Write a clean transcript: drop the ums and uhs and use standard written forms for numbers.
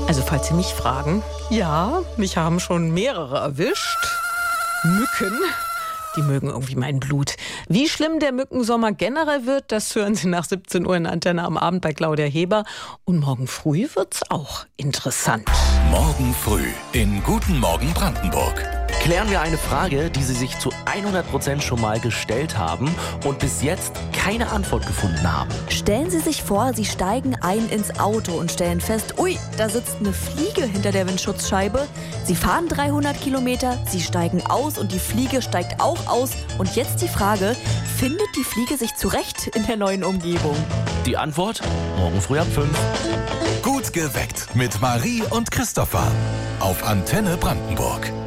Also falls Sie mich fragen, ja, mich haben schon mehrere erwischt. Mücken, die mögen irgendwie mein Blut. Wie schlimm der Mückensommer generell wird, das hören Sie nach 17 Uhr in Antenne am Abend bei Claudia Heber. Und morgen früh wird's auch interessant. Morgen früh in Guten Morgen Brandenburg. Klären wir eine Frage, die Sie sich zu 100% schon mal gestellt haben und bis jetzt keine Antwort gefunden haben. Stellen Sie sich vor, Sie steigen ein ins Auto und stellen fest, ui, da sitzt eine Fliege hinter der Windschutzscheibe. Sie fahren 300 Kilometer, Sie steigen aus und die Fliege steigt auch aus. Und jetzt die Frage, findet die Fliege sich zurecht in der neuen Umgebung? Die Antwort? Morgen früh ab 5. Gut geweckt mit Marie und Christopher auf Antenne Brandenburg.